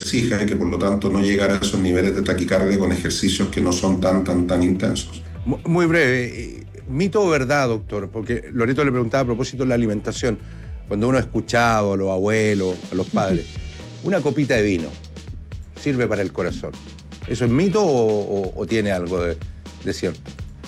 exija y que por lo tanto no llegar a esos niveles de taquicardia con ejercicios que no son tan intensos. Muy breve, ¿mito o verdad, doctor? Porque Loreto le preguntaba a propósito de la alimentación. Cuando uno ha escuchado a los abuelos, a los padres, una copita de vino sirve para el corazón. ¿Eso es mito o tiene algo de cierto?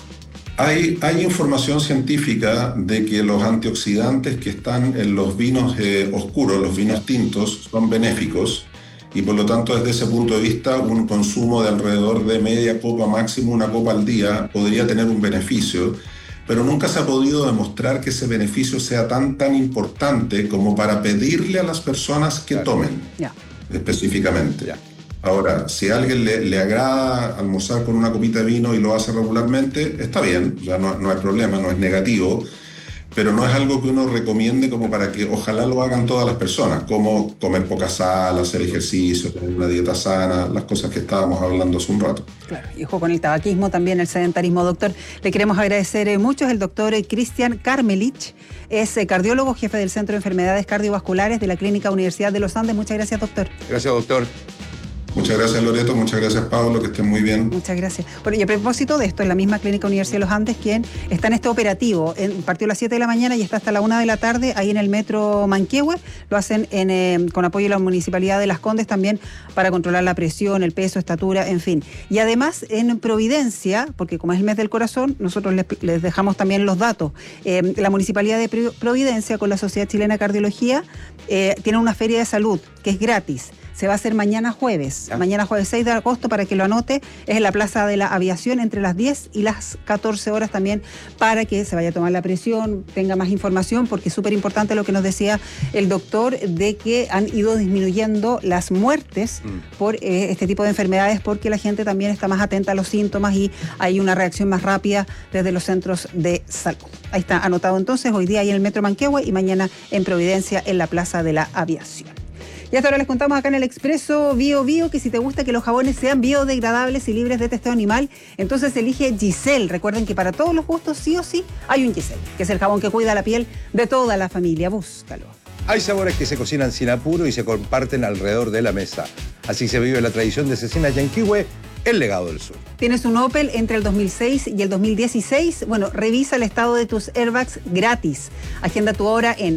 Hay información científica de que los antioxidantes que están en los vinos oscuros, los vinos tintos, son benéficos y por lo tanto desde ese punto de vista un consumo de alrededor de media copa, máximo una copa al día, podría tener un beneficio, pero nunca se ha podido demostrar que ese beneficio sea tan importante como para pedirle a las personas que tomen específicamente. Ahora, si a alguien le agrada almorzar con una copita de vino y lo hace regularmente, está bien, ya no hay problema, no es negativo, pero no es algo que uno recomiende como para que ojalá lo hagan todas las personas, como comer poca sal, hacer ejercicio, tener una dieta sana, las cosas que estábamos hablando hace un rato. Claro, y ojo con el tabaquismo, también el sedentarismo. Doctor, le queremos agradecer mucho. Es el doctor Cristian Karmelich, es cardiólogo, jefe del Centro de Enfermedades Cardiovasculares de la Clínica Universidad de los Andes. Muchas gracias, doctor. Gracias, doctor. Muchas gracias, Loreto, muchas gracias, Pablo, que estén muy bien. Muchas gracias. Bueno, y a propósito de esto, en la misma Clínica Universidad de los Andes, quien está en este operativo, partió a las 7 de la mañana y está hasta la 1 de la tarde, ahí en el metro Manquehue, lo hacen con apoyo de la Municipalidad de Las Condes también para controlar la presión, el peso, estatura, en fin. Y además en Providencia, porque como es el mes del corazón, nosotros les dejamos también los datos. La Municipalidad de Providencia con la Sociedad Chilena de Cardiología tiene una feria de salud que es gratis. Se va a hacer mañana jueves 6 de agosto, para que lo anote. Es en la Plaza de la Aviación entre las 10 y las 14 horas también, para que se vaya a tomar la presión, tenga más información, porque es súper importante lo que nos decía el doctor, de que han ido disminuyendo las muertes por este tipo de enfermedades, porque la gente también está más atenta a los síntomas y hay una reacción más rápida desde los centros de salud. Ahí está anotado entonces, hoy día ahí en el Metro Manquehue y mañana en Providencia en la Plaza de la Aviación. Y hasta ahora les contamos acá en el Expreso Bio que si te gusta que los jabones sean biodegradables y libres de testeo animal, entonces elige Giselle. Recuerden que para todos los gustos sí o sí hay un Giselle, que es el jabón que cuida la piel de toda la familia. Búscalo. Hay sabores que se cocinan sin apuro y se comparten alrededor de la mesa. Así se vive la tradición de Cecinas Yanquihue, el legado del sur. ¿Tienes un Opel entre el 2006 y el 2016? Bueno, revisa el estado de tus airbags gratis. Agenda tu hora en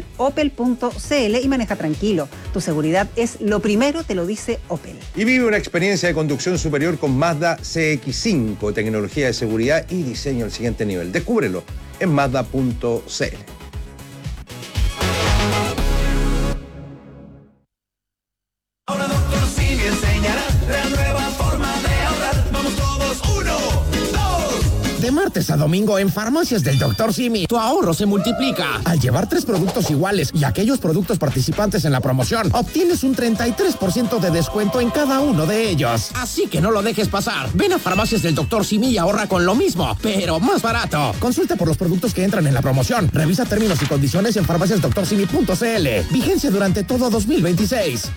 opel.cl y maneja tranquilo. Tu seguridad es lo primero, te lo dice Opel. Y vive una experiencia de conducción superior con Mazda CX-5, tecnología de seguridad y diseño al siguiente nivel. Descúbrelo en mazda.cl. De martes a domingo en Farmacias del Dr. Simi, tu ahorro se multiplica. Al llevar 3 productos iguales y aquellos productos participantes en la promoción, obtienes un 33% de descuento en cada uno de ellos. Así que no lo dejes pasar. Ven a Farmacias del Dr. Simi y ahorra con lo mismo, pero más barato. Consulta por los productos que entran en la promoción. Revisa términos y condiciones en farmaciasdrsimi.cl. Vigencia durante todo 2026.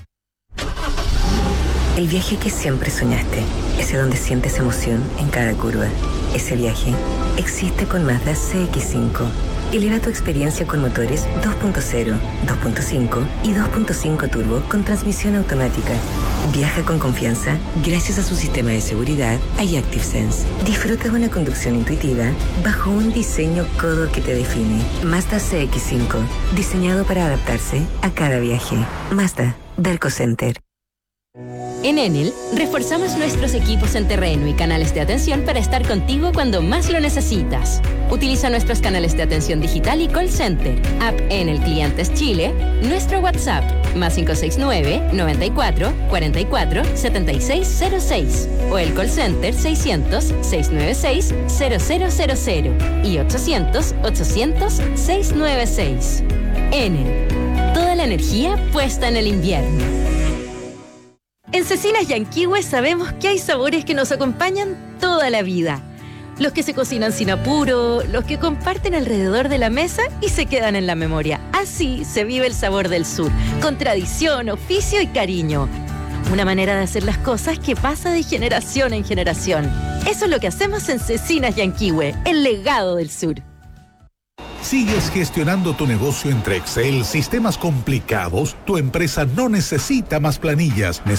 El viaje que siempre soñaste, ese donde sientes emoción en cada curva. Ese viaje existe con Mazda CX-5. Eleva tu experiencia con motores 2.0, 2.5 y 2.5 turbo con transmisión automática. Viaja con confianza gracias a su sistema de seguridad iActive Sense. Disfruta de una conducción intuitiva bajo un diseño codo que te define. Mazda CX-5, diseñado para adaptarse a cada viaje. Mazda, Derco Center. En Enel, reforzamos nuestros equipos en terreno y canales de atención para estar contigo cuando más lo necesitas. Utiliza nuestros canales de atención digital y call center, app Enel Clientes Chile, nuestro WhatsApp, más 569-94-44-7606, o el call center 600-696-0000 y 800-800-696. Enel, toda la energía puesta en el invierno. En Cecinas Yanquihue sabemos que hay sabores que nos acompañan toda la vida. Los que se cocinan sin apuro, los que comparten alrededor de la mesa y se quedan en la memoria. Así se vive el sabor del sur, con tradición, oficio y cariño. Una manera de hacer las cosas que pasa de generación en generación. Eso es lo que hacemos en Cecinas Yanquihue, el legado del sur. ¿Sigues gestionando tu negocio entre Excel, sistemas complicados? Tu empresa no necesita más planillas.